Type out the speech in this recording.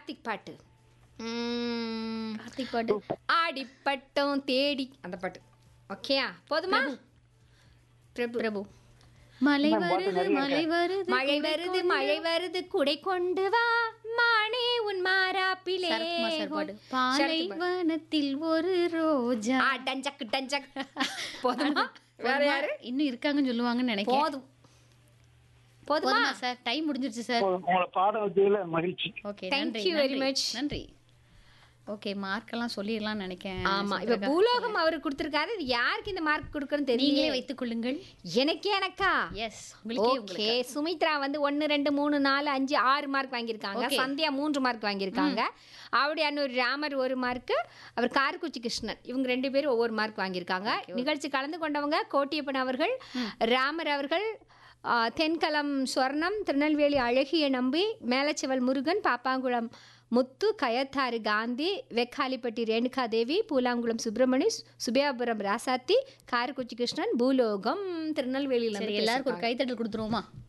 கார்த்திக் பாட்டு. கார்த்திக் பாட்டு. ஆடிப்பட்டம் தேடி அந்த பாட்டு. ஓகேயா? போதுமா? பிரபு. மழை வருது மழை வருது மழை வருது மழை வருது குடை கொண்டு வா மானே உன் மாறாப்பிலே. சரத்குமார் சார் பாடு. பாலைவனத்தில் ஒரு ரோஜா. டஞ்சக் டஞ்சக். போதுமா? வேற யாரு இன்னும் இருக்காங்கன்னு சொல்லுவாங்கன்னு நினைக்கிறேன். போதும். போதுமா சார்? டைம் முடிஞ்சிருச்சு சார். உங்களை பாட வச்சதுல மகிழ்ச்சி. ஓகே, Thank நன்றி you very much. நன்றி. ஓகே, மார்க் எல்லாம் சொல்லிடலாம் நினைக்கிறேன். ஆமா, இப்ப பூலோகம் அவருக்கு கொடுத்திருக்காரு. இது யாருக்கு இந்த மார்க் கொடுக்கறன்னு தெரியல. நீங்களே வைத்துக் கொள்ளுங்கள். எனக்கா? எஸ், உங்களுக்கே. ஓகே, சுமித்ரா வந்து 1 2 3 4 5 6 மார்க் வாங்கியிருக்காங்க. சந்தியா 3 மார்க் வாங்கியிருக்காங்க. அவருடைய அண்ணன் ராமர் 1 மார்க், அவர் காரக்குச்சி கிருஷ்ணன், இவங்க 2 பேரும் ஒவ்வொரு மார்க் வாங்கியிருக்காங்க. நிகழ்ச்சி கலந்து கொண்டவங்க கோட்டியப்பன் அவர்கள், ராமர் அவர்கள், தென்கலம் சொர்ணம், திருநெல்வேலி அழகிய நம்பி, மேலச்செவல் முருகன், பாப்பாங்குளம் முத்து, கயத்தாறு காந்தி, வெக்காலிப்பட்டி ரேணுகா தேவி, பூலாங்குளம் சுப்பிரமணி, சுபியாபுரம் ராசாத்தி, காரக்குச்சி கிருஷ்ணன், பூலோகம் திருநெல்வேலியில. எல்லாருக்கும் ஒரு கைத்தட்டல் கொடுத்துருவோமா?